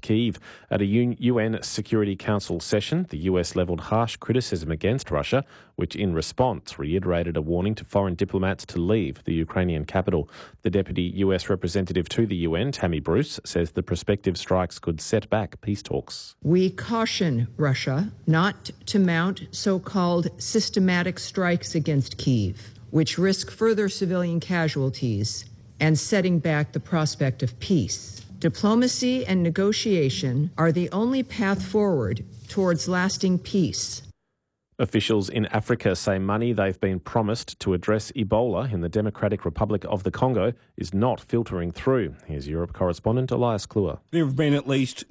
Kyiv. At a UN Security Council session, the US levelled harsh criticism against Russia, which in response reiterated a warning to foreign diplomats to leave the Ukrainian capital. The deputy US representative to the UN, Tammy Bruce, says the prospective strikes could set back peace talks. We caution Russia not to mount so-called systematic strikes against Kyiv, which risk further civilian casualties and setting back the prospect of peace. Diplomacy and negotiation are the only path forward towards lasting peace. Officials in Africa say money they've been promised to address Ebola in the Democratic Republic of the Congo is not filtering through. Here's Europe correspondent Elias Kluwer. There have been at least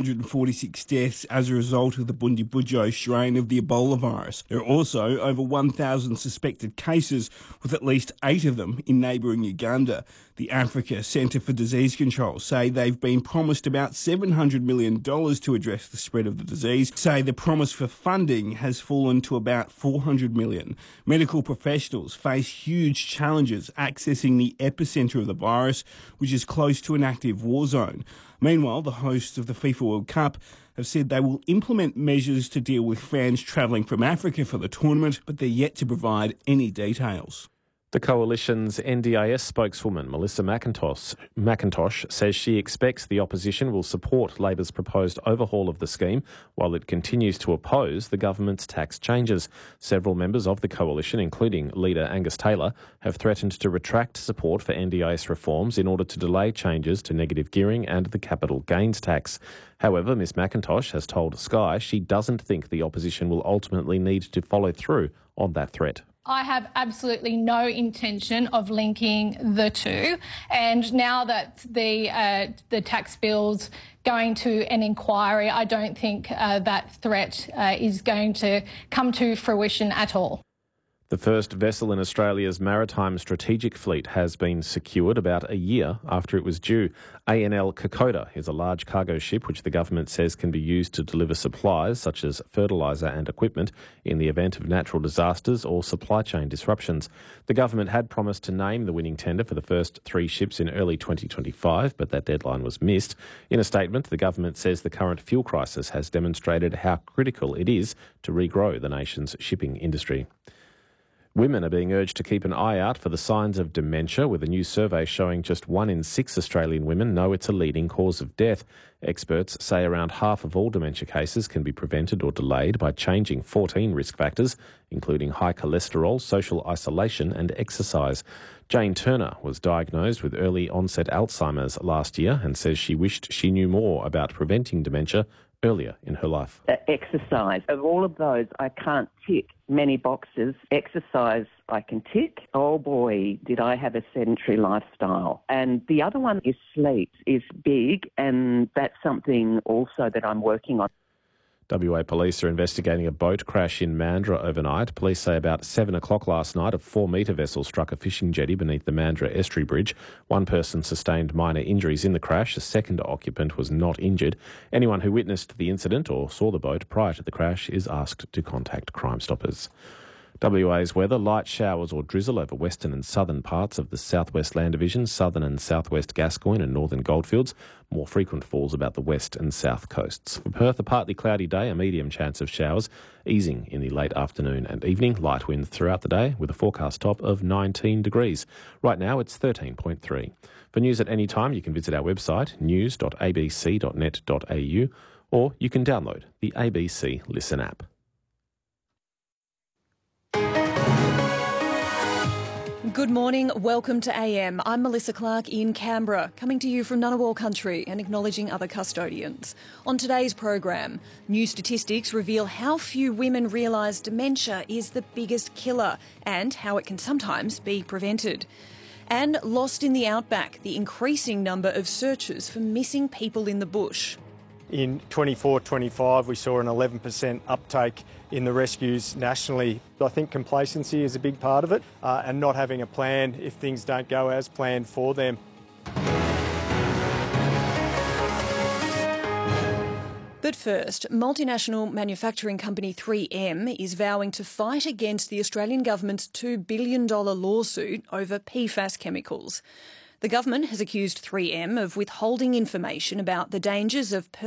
246 deaths as a result of the Bundibugyo strain of the Ebola virus. There are also over 1,000 suspected cases, with at least 8 of them in neighbouring Uganda. The Africa Centre for Disease Control say they've been promised about $700 million to address the spread of the disease, say the promise for funding has fallen to about $400 million. Medical professionals face huge challenges accessing the epicentre of the virus, which is close to an active war zone. Meanwhile, the hosts of the FIFA World Cup have said they will implement measures to deal with fans travelling from Africa for the tournament, but they're yet to provide any details. The Coalition's NDIS spokeswoman, Melissa McIntosh, says she expects the opposition will support Labor's proposed overhaul of the scheme while it continues to oppose the government's tax changes. Several members of the Coalition, including leader Angus Taylor, have threatened to retract support for NDIS reforms in order to delay changes to negative gearing and the capital gains tax. However, Ms McIntosh has told Sky she doesn't think the opposition will ultimately need to follow through on that threat. I have absolutely no intention of linking the two. And now that the tax bill's going to an inquiry, I don't think that threat is going to come to fruition at all. The first vessel in Australia's maritime strategic fleet has been secured about a year after it was due. ANL Kokoda is a large cargo ship which the government says can be used to deliver supplies such as fertiliser and equipment in the event of natural disasters or supply chain disruptions. The government had promised to name the winning tender for the first 3 ships in early 2025, but that deadline was missed. In a statement, the government says the current fuel crisis has demonstrated how critical it is to regrow the nation's shipping industry. Women are being urged to keep an eye out for the signs of dementia, with a new survey showing just 1 in 6 Australian women know it's a leading cause of death. Experts say around half of all dementia cases can be prevented or delayed by changing 14 risk factors, including high cholesterol, social isolation and exercise. Jane Turner was diagnosed with early onset Alzheimer's last year and says she wished she knew more about preventing dementia earlier in her life. Exercise. Of all of those, I can't tick many boxes. Exercise, I can tick. Oh boy, did I have a sedentary lifestyle. And the other one is sleep, is big, and that's something also that I'm working on. WA Police are investigating a boat crash in Mandurah overnight. Police say about 7 o'clock last night, a 4-metre vessel struck a fishing jetty beneath the Mandurah Estuary Bridge. One person sustained minor injuries in the crash. A second occupant was not injured. Anyone who witnessed the incident or saw the boat prior to the crash is asked to contact Crime Stoppers. WA's weather: light showers or drizzle over western and southern parts of the southwest land division, southern and southwest Gascoyne and northern Goldfields. More frequent falls about the west and south coasts. For Perth, a partly cloudy day, a medium chance of showers, easing in the late afternoon and evening. Light winds throughout the day with a forecast top of 19 degrees. Right now it's 13.3. For news at any time, you can visit our website, news.abc.net.au, or you can download the ABC Listen app. Good morning, welcome to AM. I'm Melissa Clark in Canberra, coming to you from Ngunnawal country and acknowledging other custodians. On today's program, new statistics reveal how few women realise dementia is the biggest killer and how it can sometimes be prevented. And lost in the outback, the increasing number of searches for missing people in the bush. In 24-25, we saw an 11% uptake in the rescues nationally. I think complacency is a big part of it, and not having a plan if things don't go as planned for them. But first, multinational manufacturing company 3M is vowing to fight against the Australian government's $2 billion lawsuit over PFAS chemicals. The government has accused 3M of withholding information about the dangers of